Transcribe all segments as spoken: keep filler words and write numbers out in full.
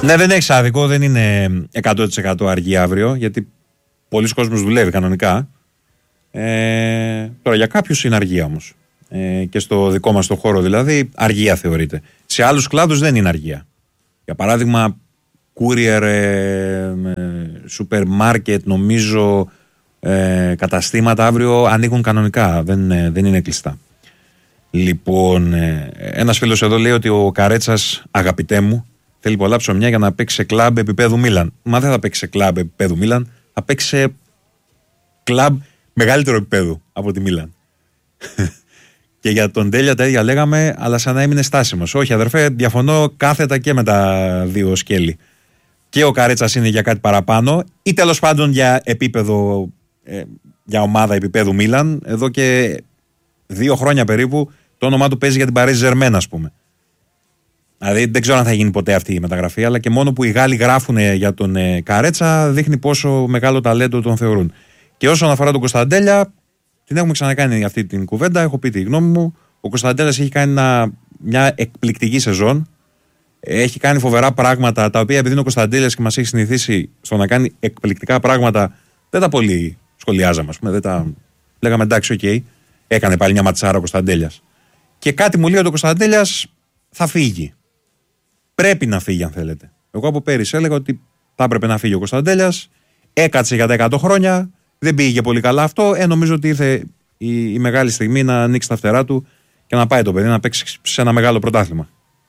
Ναι, δεν έχεις άδικο, δεν είναι εκατό τοις εκατό αργή αύριο, γιατί πολλοί κόσμος δουλεύει κανονικά. Ε, τώρα για κάποιους είναι αργία όμως. Ε, και στο δικό μας το χώρο δηλαδή αργία θεωρείται. Σε άλλους κλάδους δεν είναι αργία. Για παράδειγμα courier, ε, σούπερ μάρκετ, νομίζω ε, καταστήματα αύριο ανοίγουν κανονικά, δεν, ε, δεν είναι κλειστά. Λοιπόν, ε, ένας φίλος εδώ λέει ότι ο Καρέτσας, αγαπητέ μου, θέλει πολλά ψωμιά για να παίξει σε κλαμπ επίπεδου Μίλαν. Μα δεν θα παίξει σε κλαμπ επίπεδου Μίλαν, θα παίξει σε κλαμπ μεγαλύτερο επίπεδο από τη Μίλαν. Και για τον Τέλια τα ίδια λέγαμε, αλλά σαν να έμεινε στάσιμος. Όχι, αδερφέ, διαφωνώ κάθετα και με τα δύο σκέλη. Και ο Καρέτσας είναι για κάτι παραπάνω, ή τέλος πάντων για επίπεδο, ε, για ομάδα επίπεδου Μίλαν. Εδώ και δύο χρόνια περίπου το όνομά του παίζει για την Παρίζ Ζερμέν, ας πούμε. Δηλαδή δεν ξέρω αν θα γίνει ποτέ αυτή η μεταγραφή, αλλά και μόνο που οι Γάλλοι γράφουν για τον ε, Καρέτσα δείχνει πόσο μεγάλο ταλέντο τον θεωρούν. Και όσον αφορά τον Κωνσταντέλια, την έχουμε ξανακάνει αυτή την κουβέντα, έχω πει τη γνώμη μου. Ο Κωνσταντέλιας έχει κάνει ένα, μια εκπληκτική σεζόν. Έχει κάνει φοβερά πράγματα, τα οποία επειδή είναι ο Κωνσταντέλιας και μας έχει συνηθίσει στο να κάνει εκπληκτικά πράγματα, δεν τα πολύ σχολιάζαμε, ας πούμε. Δεν τα λέγαμε εντάξει, οκ. Okay. Έκανε πάλι μια ματσάρα ο Κωνσταντέλιας. Και κάτι μου λέει ότι ο Κωνσταντέλιας θα φύγει. Πρέπει να φύγει, αν θέλετε. Εγώ από πέρυσι έλεγα ότι θα έπρεπε να φύγει ο Κωνσταντέλιας. Έκατσε για τα εκατό χρόνια. Δεν πήγε πολύ καλά αυτό. Ε, νομίζω ότι ήρθε η, η μεγάλη στιγμή να ανοίξει τα φτερά του και να πάει το παιδί να παίξει σε ένα μεγάλο πρωτάθλημα.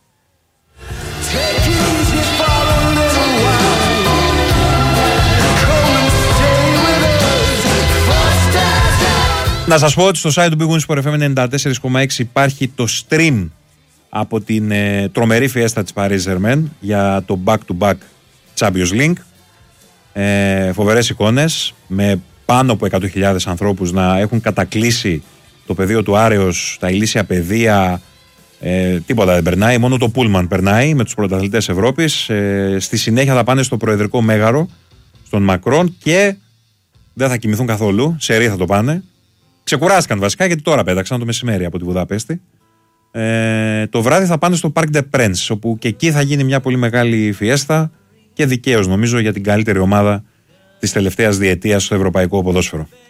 Να σας πω ότι στο site του Big Win Sport εφ εμ ενενήντα τέσσερα κόμμα έξι υπάρχει το stream από την ε, τρομερή φιέστα της Paris Germain για το back-to-back Champions League. Ε, φοβερές εικόνες με πάνω από εκατό χιλιάδες ανθρώπους να έχουν κατακλείσει το πεδίο του Άρεος, τα ηλίσια πεδία, ε, τίποτα δεν περνάει, μόνο το Πούλμαν περνάει με τους πρωταθλητές Ευρώπης. Ε, στη συνέχεια θα πάνε στο Προεδρικό Μέγαρο, στον Μακρόν, και δεν θα κοιμηθούν καθόλου, σε ρί θα το πάνε. Ξεκουράστηκαν βασικά γιατί τώρα πέταξαν το μεσημέρι από τη Βουδαπέστη. Ε, το βράδυ θα πάνε στο Parc des Princes, όπου και εκεί θα γίνει μια πολύ μεγάλη φιέστα και δικαίως νομίζω για την καλύτερη ομάδα της τελευταίας διετίας στο ευρωπαϊκό ποδόσφαιρο.